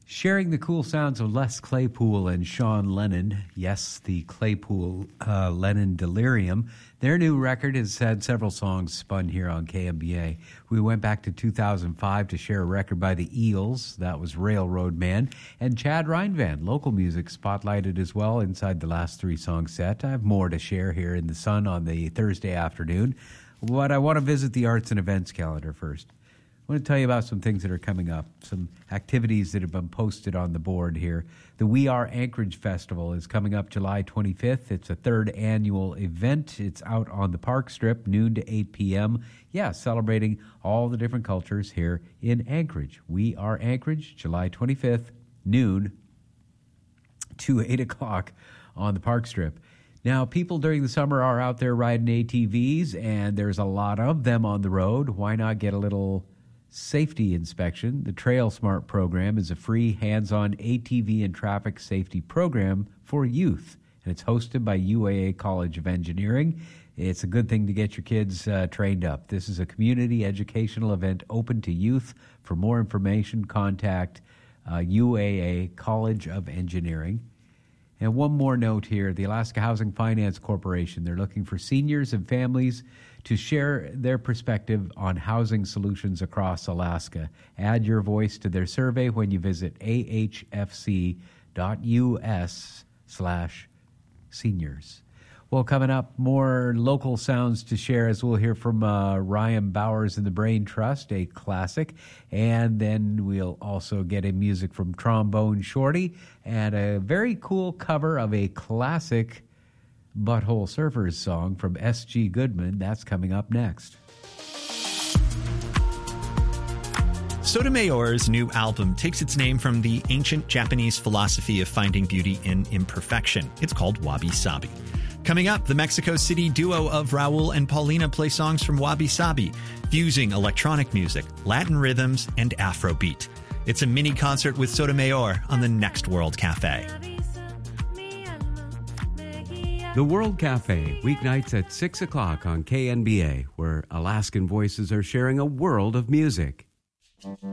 Sharing the cool sounds of Les Claypool and Sean Lennon. Yes, the Claypool-Lennon Delirium. Their new record has had several songs spun here on KMBA. We went back to 2005 to share a record by the Eels. That was Railroad Man. And Chad Reinvan, local music, spotlighted as well inside the last three-song set. I have more to share here in the sun on the Thursday afternoon. But I want to visit the arts and events calendar first. I want to tell you about some things that are coming up, some activities that have been posted on the board here. The We Are Anchorage Festival is coming up July 25th. It's a third annual event. It's out on the Park Strip, noon to 8 p.m. Yeah, celebrating all the different cultures here in Anchorage. We Are Anchorage, July 25th, noon to 8 o'clock on the Park Strip. Now, people during the summer are out there riding ATVs, and there's a lot of them on the road. Why not get a little safety inspection? The Trail Smart program is a free hands-on ATV and traffic safety program for youth, and it's hosted by UAA College of Engineering. It's a good thing to get your kids trained up. This is a community educational event open to youth. For more information, contact UAA College of Engineering. And one more note here, the Alaska Housing Finance Corporation, they're looking for seniors and families to share their perspective on housing solutions across Alaska. Add your voice to their survey when you visit ahfc.us/seniors. Well, coming up, more local sounds to share as we'll hear from Ryan Bowers and the Brain Trust, a classic. And then we'll also get in music from Trombone Shorty and a very cool cover of a classic Butthole Surfers song from S.G. Goodman. That's coming up next. Sotomayor's new album takes its name from the ancient Japanese philosophy of finding beauty in imperfection. It's called Wabi Sabi. Coming up, the Mexico City duo of Raul and Paulina play songs from Wabi Sabi, fusing electronic music, Latin rhythms, and Afrobeat. It's a mini concert with Sotomayor on the Next World Cafe. The World Cafe, weeknights at 6 o'clock on KNBA, where Alaskan voices are sharing a world of music.